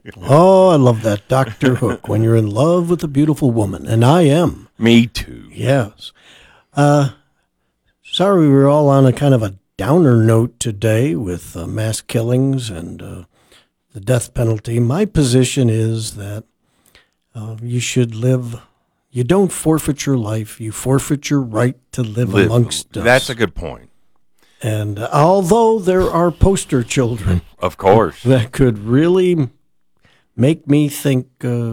Oh, I love that Dr. Hook, when you're in love with a beautiful woman, and I am. Me too. Yes. Sorry we were all on a kind of a downer note today with mass killings and the death penalty. My position is that you should live. You don't forfeit your life. You forfeit your right to live amongst us. That's a good point. And although there are poster children, Of course, that could really make me think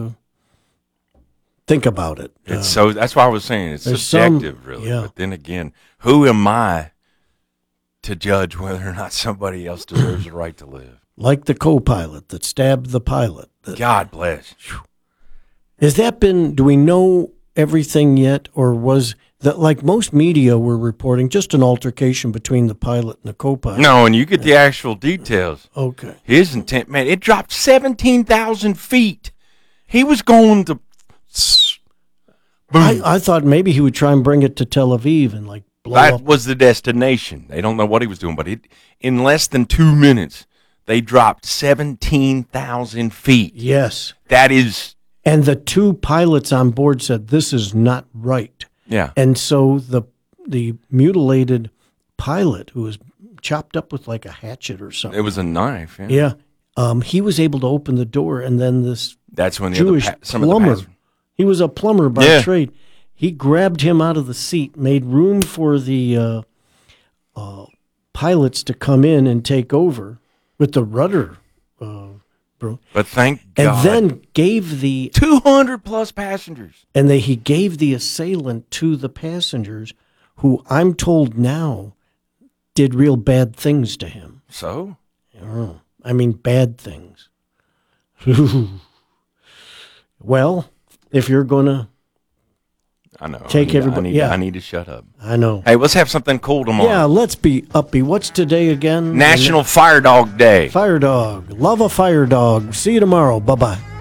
about it. so that's why I was saying it's subjective, really. Yeah. But then again, who am I to judge whether or not somebody else deserves the right to live? Like the co-pilot that stabbed the pilot. God bless. Has that been, do we know everything yet? Or was that, like most media were reporting, just an altercation between the pilot and the co-pilot? No, and you get the actual details. Okay. His intent, man, it dropped 17,000 feet. He was going to... Boom. I thought maybe he would try and bring it to Tel Aviv and like blow That up. was the destination. They don't know what he was doing, but in less than 2 minutes, they dropped 17,000 feet. Yes. That is... And the two pilots on board said, this is not right. Yeah. And so the mutilated pilot, who was chopped up with like a hatchet or something. It was a knife. Yeah. Yeah. He was able to open the door, and then this That's when the Jewish plumber, he was a plumber by trade. He grabbed him out of the seat, made room for the pilots to come in and take over with the rudder. But thank God. And then gave the 200 plus passengers. And he gave the assailant to the passengers, who I'm told now did real bad things to him. So? I mean, bad things. Well, if you're going to I know. take everybody... I need to shut up. I know. Hey, let's have something cool tomorrow. Yeah, let's be upbeat. What's today again? National Fire Dog Day. Fire Dog. Love a fire dog. See you tomorrow. Bye-bye.